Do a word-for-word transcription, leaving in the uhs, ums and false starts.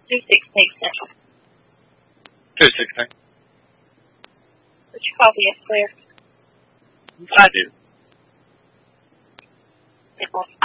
Two sixteen Central. Two sixteen. Would you copy us clear? I do. It will